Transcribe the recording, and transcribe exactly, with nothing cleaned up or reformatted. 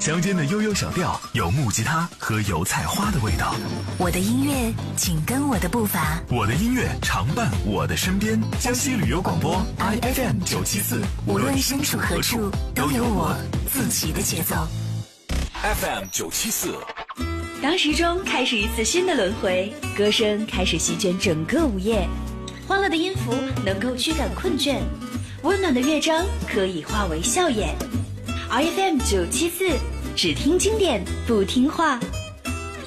乡间的悠悠小调，有木吉他和油菜花的味道。 我的音乐紧跟我的步伐， 我的音乐常伴我的身边。江西旅游广播 I F M 九七四， 无论身处何处，都有我自己的节奏。 F M 九七四。 当时钟开始一次新的轮回，歌声开始席卷整个午夜，欢乐的音符能够驱赶困倦，温暖的乐章可以化为笑颜。R F M 九七四，只听经典不听话。